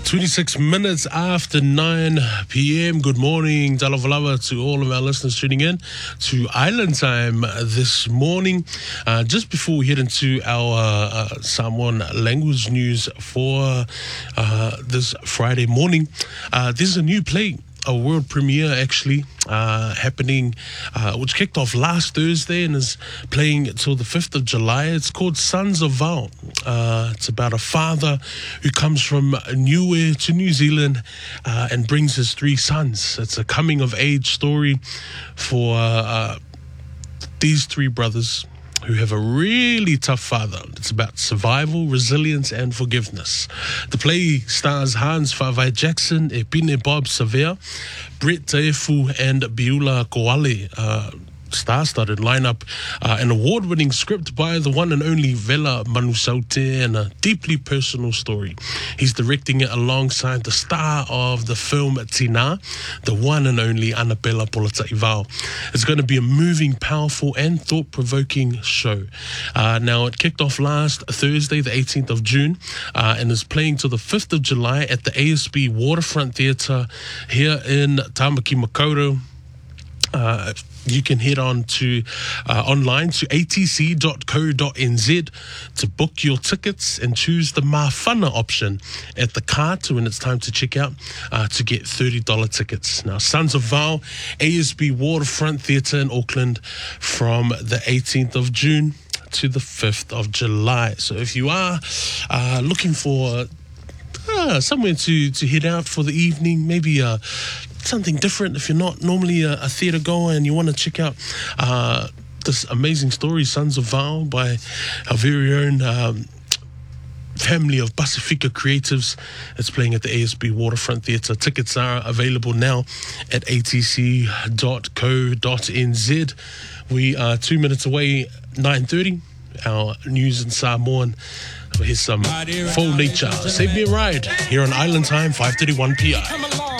26 minutes after 9 p.m. Good morning, Talavalava, to all of our listeners tuning in to Island Time this morning. Just before we head into our Samoan language news for this Friday morning, there's a new play, a world premiere actually, happening, which kicked off last Thursday and is playing till the 5th of July. It's called Sons of Vau. It's about a father who comes from Niue to New Zealand and brings his 3 sons. It's a coming of age story for these 3 brothers who have a really tough father. It's about survival, resilience, and forgiveness. The play stars Hans Fawai Jackson, Epine Bob Savea, Brett Taefu, and Biula Koale. Star-studded lineup, an award-winning script by the one and only Vela Manusaute, and a deeply personal story. He's directing it alongside the star of the film Tina, the one and only Annabella Polataivao. It's going to be a moving, powerful, and thought-provoking show. Now, it kicked off last Thursday, the 18th of June, and is playing till the 5th of July at the ASB Waterfront Theatre here in Tamaki Makaurau. You can head on to online to atc.co.nz to book your tickets and choose the Mawhana option at the cart when it's time to check out to get $30 tickets. Now, Sons of Vau, ASB Waterfront Theatre in Auckland from the 18th of June to the 5th of July. So if you are looking for somewhere to head out for the evening, maybe something different, if you're not normally a theatre goer and you want to check out this amazing story, Sons of Vau, by our very own family of Pacifica creatives. It's playing at the ASB Waterfront Theatre. Tickets are available now at atc.co.nz. We are 2 minutes away, 9:30. Our news in Samoan. Here's some Full Nature. Save Me a Ride here on Island Time, 5:31 p.m.